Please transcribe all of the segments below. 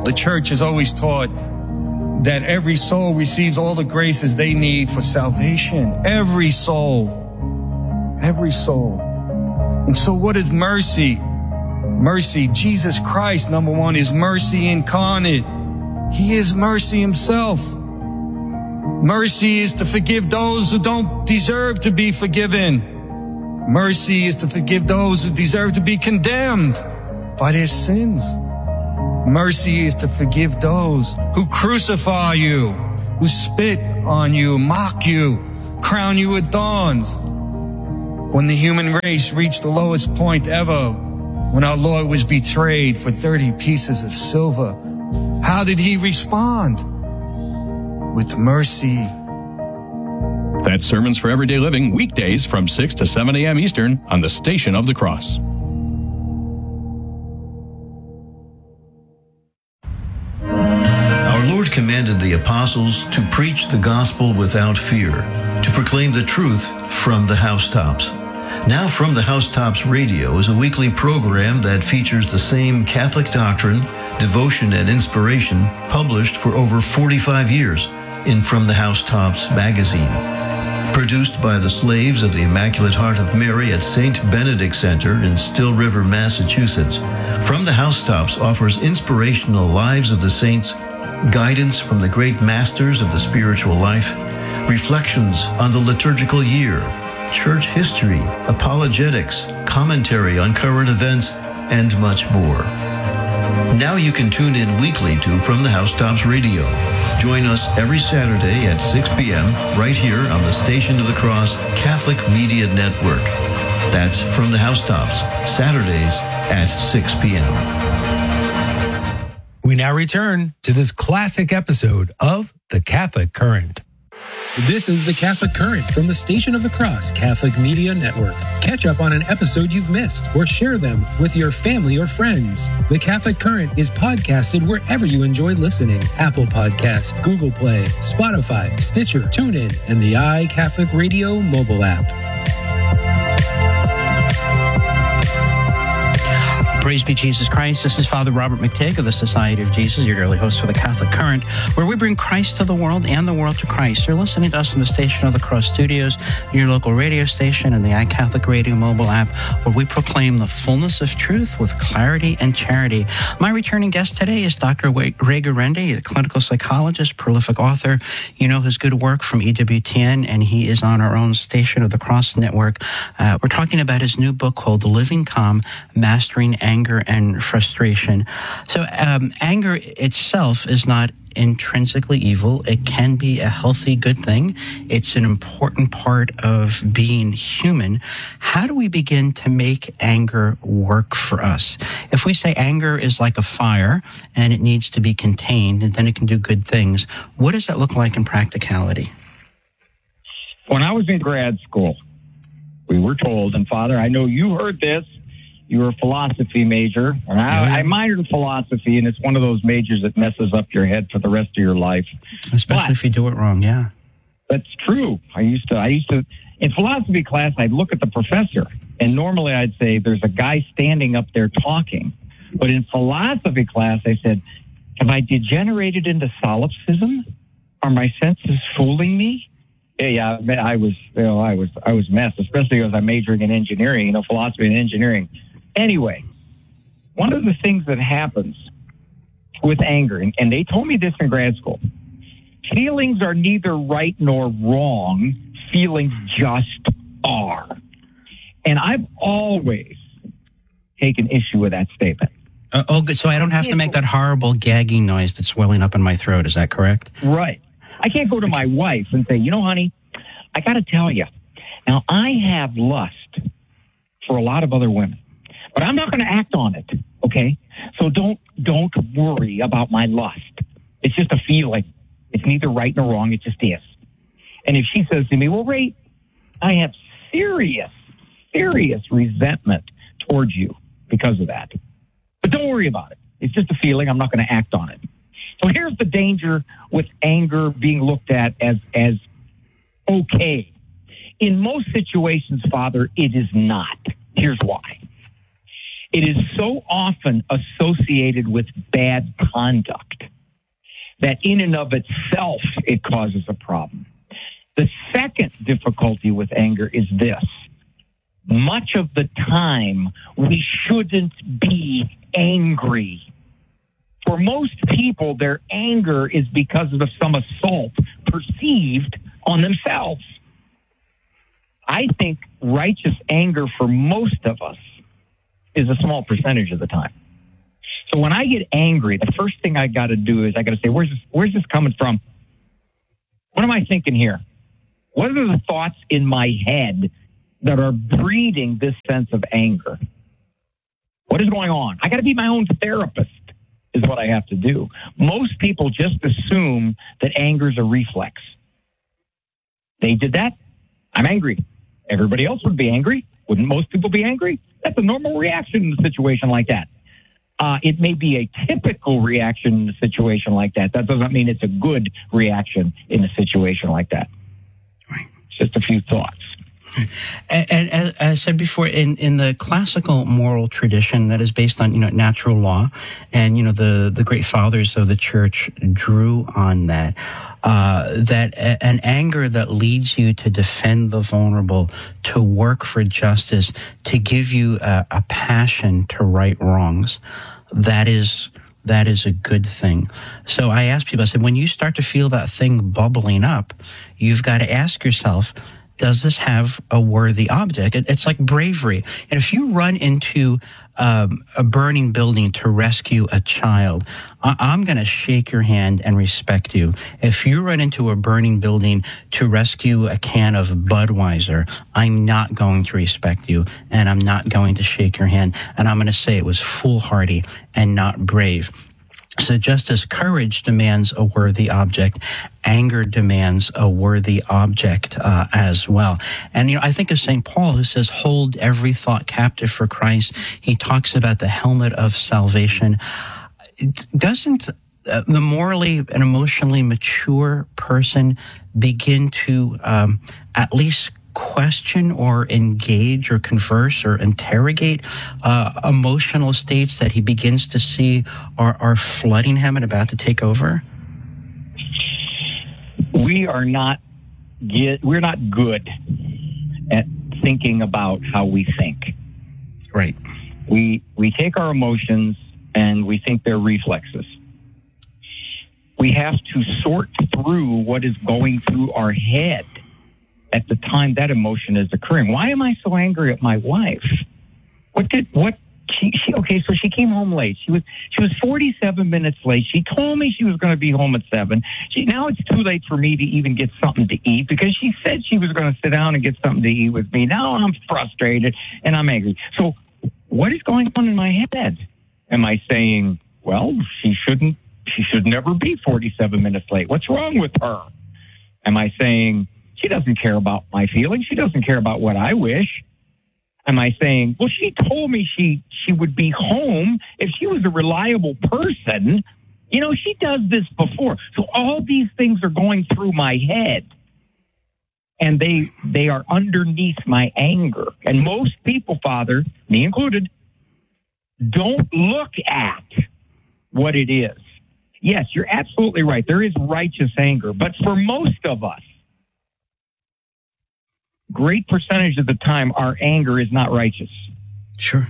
The church has always taught that every soul receives all the graces they need for salvation. Every soul. Every soul. And so what is mercy? Mercy, Jesus Christ, number one, is mercy incarnate. He is mercy himself. Mercy is to forgive those who don't deserve to be forgiven. Mercy is to forgive those who deserve to be condemned by their sins. Mercy is to forgive those who crucify you, who spit on you, mock you, crown you with thorns. When the human race reached the lowest point ever, when our Lord was betrayed for 30 pieces of silver, how did he respond? With mercy. That's Sermons for Everyday Living, weekdays from 6 to 7 a.m. Eastern on the Station of the Cross. Our Lord commanded the apostles to preach the gospel without fear, to proclaim the truth from the housetops. Now From the Housetops Radio is a weekly program that features the same Catholic doctrine, devotion, and inspiration published for over 45 years in From the Housetops magazine. Produced by the Slaves of the Immaculate Heart of Mary at St. Benedict Center in Still River, Massachusetts, From the Housetops offers inspirational lives of the saints, guidance from the great masters of the spiritual life, reflections on the liturgical year, church history, apologetics, commentary on current events, and much more. Now you can tune in weekly to From the Housetops Radio. Join us every Saturday at 6 p.m. right here on the Station of the Cross Catholic Media Network. That's From the Housetops, Saturdays at 6 p.m. We now return to this classic episode of The Catholic Current. This is The Catholic Current from the Station of the Cross Catholic Media Network. Catch up on an episode you've missed or share them with your family or friends. The Catholic Current is podcasted wherever you enjoy listening. Apple Podcasts, Google Play, Spotify, Stitcher, TuneIn, and the iCatholic Radio mobile app. Praise be Jesus Christ. This is Father Robert McTigg of the Society of Jesus, your daily host for the Catholic Current, where we bring Christ to the world and the world to Christ. You're listening to us in the Station of the Cross studios, your local radio station, and the iCatholic Radio mobile app, where we proclaim the fullness of truth with clarity and charity. My returning guest today is Dr. Ray Guarendi, a clinical psychologist, prolific author. You know his good work from EWTN, and he is on our own Station of the Cross network. We're talking about his new book called Living Calm, Mastering Anger and Frustration. So anger itself is not intrinsically evil. It can be a healthy, good thing. It's an important part of being human. How do we begin to make anger work for us? If we say anger is like a fire and it needs to be contained and then it can do good things, what does that look like in practicality? When I was in grad school, we were told, and Father, I know you heard this, you were a philosophy major, and I minored in philosophy, and it's one of those majors that messes up your head for the rest of your life. Especially if you do it wrong, yeah. That's true. I used to, in philosophy class, I'd look at the professor, and normally I'd say, there's a guy standing up there talking. But in philosophy class, I said, have I degenerated into solipsism? Are my senses fooling me? Yeah, I was messed, especially because I'm majoring in engineering, philosophy and engineering. Anyway, one of the things that happens with anger, and they told me this in grad school, feelings are neither right nor wrong. Feelings just are. And I've always taken issue with that statement. Good. So I don't have to make that horrible gagging noise that's swelling up in my throat. Is that correct? Right. I can't go to my wife and say, honey, I got to tell you, now I have lust for a lot of other women, but I'm not going to act on it, okay? So don't worry about my lust. It's just a feeling. It's neither right nor wrong. It just is. And if she says to me, well, Ray, I have serious resentment towards you because of that. But don't worry about it. It's just a feeling. I'm not going to act on it. So here's the danger with anger being looked at as okay. In most situations, Father, it is not. Here's why. It is so often associated with bad conduct that in and of itself, it causes a problem. The second difficulty with anger is this. Much of the time, we shouldn't be angry. For most people, their anger is because of some assault perceived on themselves. I think righteous anger for most of us is a small percentage of the time. So when I get angry, the first thing I got to do is I got to say, where's this coming from? What am I thinking here? What are the thoughts in my head that are breeding this sense of anger? What is going on? I got to be my own therapist is what I have to do. Most people just assume that anger is a reflex. They did that. I'm angry. Everybody else would be angry. Wouldn't most people be angry? That's a normal reaction in a situation like that. It may be a typical reaction in a situation like that. That doesn't mean it's a good reaction in a situation like that. Right. Just a few thoughts. And as I said before, in the classical moral tradition that is based on, natural law, and, the great fathers of the church drew on that, that an anger that leads you to defend the vulnerable, to work for justice, to give you a passion to right wrongs, that is a good thing. So I ask people, I said, when you start to feel that thing bubbling up, you've got to ask yourself, does this have a worthy object? It's like bravery. And if you run into a burning building to rescue a child, I'm going to shake your hand and respect you. If you run into a burning building to rescue a can of Budweiser, I'm not going to respect you, and I'm not going to shake your hand, and I'm going to say it was foolhardy and not brave. So just as courage demands a worthy object, anger demands a worthy object as well. And, I think of St. Paul, who says, hold every thought captive for Christ. He talks about the helmet of salvation. Doesn't the morally and emotionally mature person begin to at least question or engage or converse or interrogate emotional states that he begins to see are flooding him and about to take over? We're not good at thinking about how we think. Right. We take our emotions and we think they're reflexes. We have to sort through what is going through our head at the time that emotion is occurring. Why am I so angry at my wife? Okay, so she came home late. She was 47 minutes late. She told me she was going to be home at 7. Now it's too late for me to even get something to eat because she said she was going to sit down and get something to eat with me. Now I'm frustrated and I'm angry. So what is going on in my head? Am I saying, well, she should never be 47 minutes late? What's wrong with her? Am I saying, she doesn't care about my feelings. She doesn't care about what I wish. Am I saying, well, she told me she would be home if she was a reliable person. She does this before. So all these things are going through my head, and they are underneath my anger. And most people, Father, me included, don't look at what it is. Yes, you're absolutely right. There is righteous anger. But for most of us, great percentage of the time, our anger is not righteous. Sure.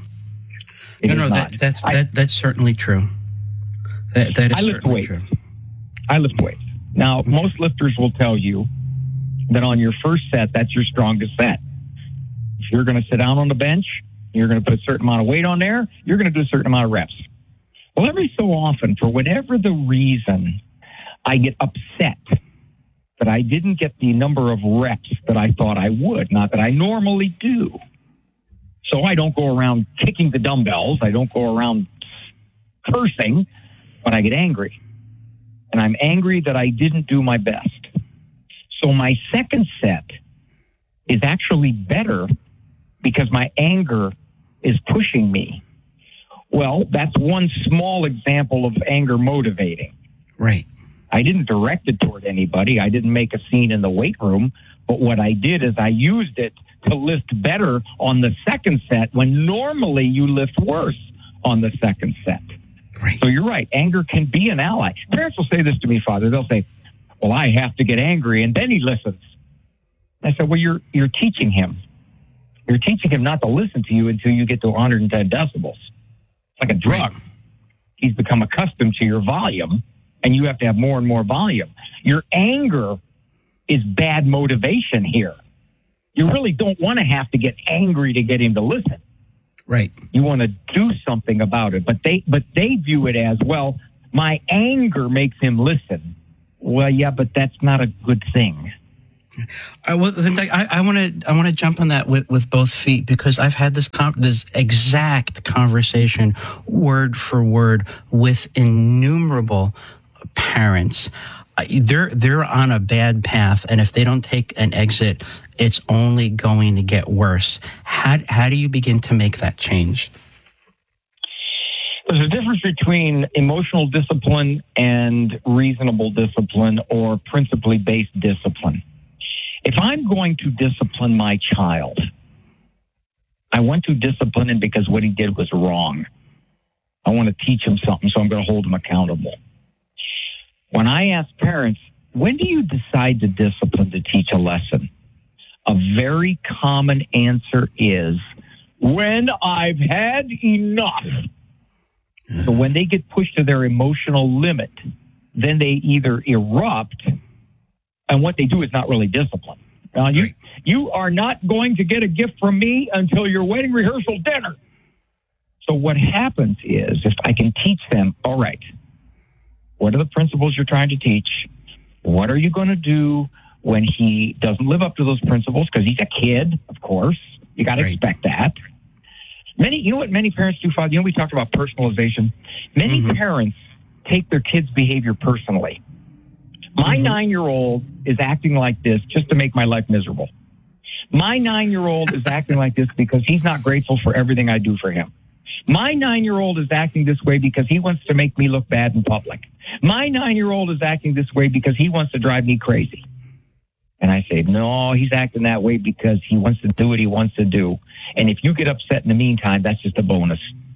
That's certainly true. That is certainly true. I lift weights. Now, most lifters will tell you that on your first set, that's your strongest set. If you're going to sit down on the bench, you're going to put a certain amount of weight on there, you're going to do a certain amount of reps. Well, every so often, for whatever the reason, I get upset that I didn't get the number of reps that I thought I would, not that I normally do. So I don't go around kicking the dumbbells. I don't go around cursing, but I get angry. And I'm angry that I didn't do my best. So my second set is actually better because my anger is pushing me. Well, that's one small example of anger motivating. Right. I didn't direct it toward anybody. I didn't make a scene in the weight room. But what I did is I used it to lift better on the second set when normally you lift worse on the second set. Right. So you're right. Anger can be an ally. Parents will say this to me, Father. They'll say, well, I have to get angry, and then he listens. I said, well, you're teaching him. You're teaching him not to listen to you until you get to 110 decibels. It's like a drug. Right. He's become accustomed to your volume, and you have to have more and more volume. Your anger is bad motivation here. You really don't want to have to get angry to get him to listen. Right. You want to do something about it. But they view it as, well, my anger makes him listen. Well, yeah, but that's not a good thing. I want to jump on that with both feet, because I've had this exact conversation word for word with innumerable parents. They're on a bad path, and if they don't take an exit, it's only going to get worse. How do you begin to make that change? There's a difference between emotional discipline and reasonable discipline, or principally based discipline. If I'm going to discipline my child, I want to discipline him because what he did was wrong. I want to teach him something, so I'm going to hold him accountable. When I ask parents, when do you decide to discipline to teach a lesson? A very common answer is, when I've had enough. So when they get pushed to their emotional limit, then they either erupt, and what they do is not really discipline. You are not going to get a gift from me until your wedding rehearsal dinner. So what happens is, if I can teach them, all right, what are the principles you're trying to teach? What are you going to do when he doesn't live up to those principles? Because he's a kid, of course. You got to expect that. You know what many parents do, Father? We talked about personalization. Many parents take their kids' behavior personally. My 9-year-old is acting like this just to make my life miserable. My 9-year-old is acting like this because he's not grateful for everything I do for him. My 9-year-old is acting this way because he wants to make me look bad in public. My 9-year-old is acting this way because he wants to drive me crazy. And I say, no, he's acting that way because he wants to do what he wants to do. And if you get upset in the meantime, that's just a bonus.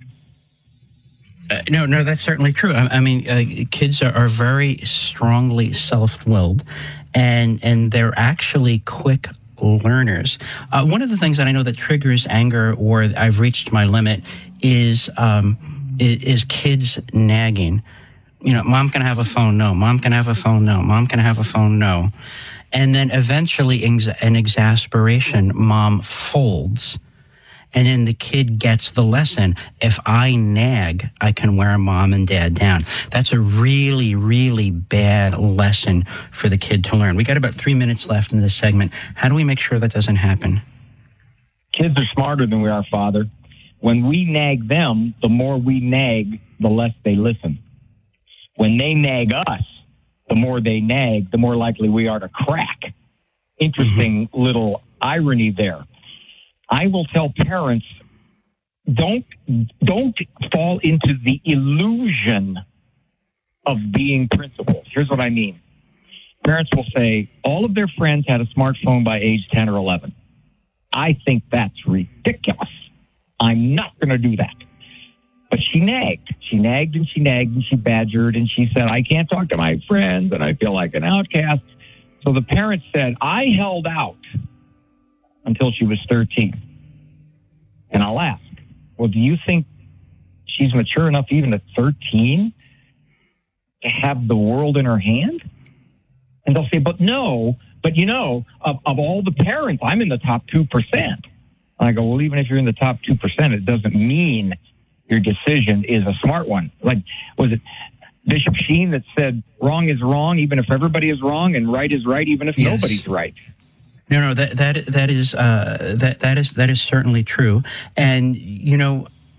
No, that's certainly true. I mean, kids are very strongly self-willed, and they're actually quick learners. One of the things that I know that triggers anger, or I've reached my limit, is kids nagging. Mom can have a phone, no. Mom can have a phone, no. Mom can have a phone, no. And then eventually, in exasperation, mom folds. And then the kid gets the lesson. If I nag, I can wear mom and dad down. That's a really, really bad lesson for the kid to learn. We got about 3 minutes left in this segment. How do we make sure that doesn't happen? Kids are smarter than we are, Father. When we nag them, the more we nag, the less they listen. When they nag us, the more they nag, the more likely we are to crack. Interesting little irony there. I will tell parents, don't fall into the illusion of being principals. Here's what I mean. Parents will say, all of their friends had a smartphone by age 10 or 11. I think that's ridiculous. I'm not going to do that. But she nagged. She nagged and she nagged and she badgered and she said, I can't talk to my friends and I feel like an outcast. So the parents said, I held out until she was 13. And I'll ask, well, do you think she's mature enough even at 13 to have the world in her hand? And they'll say, but no, but of all the parents, I'm in the top 2%. And I go, well, even if you're in the top 2%, it doesn't mean your decision is a smart one. Like, was it Bishop Sheen that said, wrong is wrong, even if everybody is wrong, and right is right, even if nobody's right? No, that is certainly true. And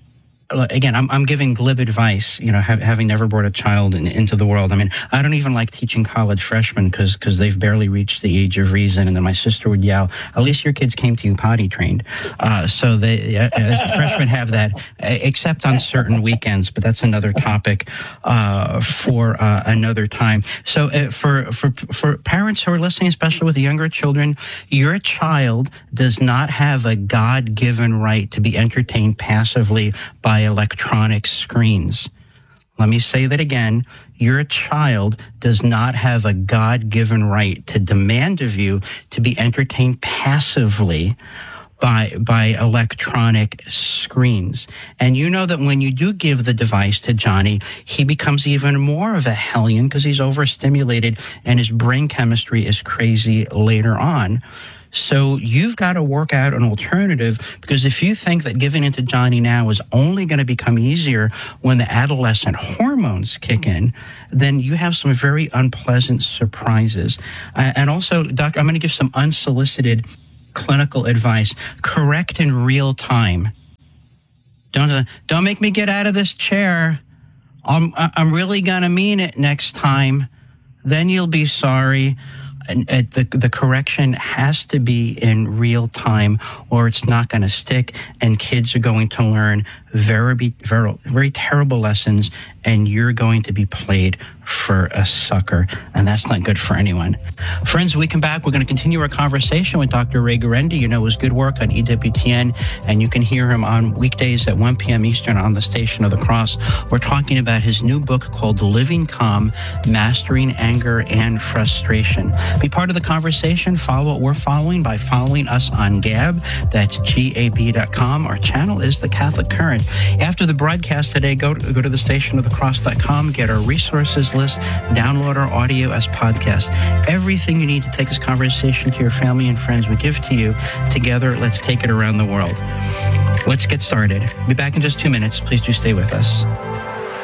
again, I'm giving glib advice, having never brought a child into the world. I mean, I don't even like teaching college freshmen because they've barely reached the age of reason. And then my sister would yell, at least your kids came to you potty trained. So they, as freshmen have that, except on certain weekends, but that's another topic for another time. So for parents who are listening, especially with younger children, your child does not have a God-given right to be entertained passively by electronic screens. Let me say that again. Your child does not have a God-given right to demand of you to be entertained passively by electronic screens. And you know that when you do give the device to Johnny, he becomes even more of a hellion because he's overstimulated and his brain chemistry is crazy later on. So you've got to work out an alternative, because if you think that giving into Johnny now is only going to become easier when the adolescent hormones kick in, then you have some very unpleasant surprises. And also, Doctor, I'm going to give some unsolicited clinical advice. Correct in real time. Don't make me get out of this chair. I'm really going to mean it next time. Then you'll be sorry. And the correction has to be in real time, or it's not going to stick, and kids are going to learn very terrible lessons, and you're going to be played for a sucker, and that's not good for anyone. Friends, when we come back, we're going to continue our conversation with Dr. Ray Guarendi. You know his good work on EWTN, and you can hear him on weekdays at 1 p.m. Eastern on the Station of the Cross. We're talking about his new book called Living Calm, Mastering Anger and Frustration. Be part of the conversation. Follow what we're following by following us on Gab. That's gab.com. Our channel is The Catholic Current. After the broadcast today, go to the stationofthecross.com, get our resources list, download our audio as podcast. Everything you need to take this conversation to your family and friends, we give to you. Together, let's take it around the world. Let's get started. Be back in just 2 minutes. Please do stay with us.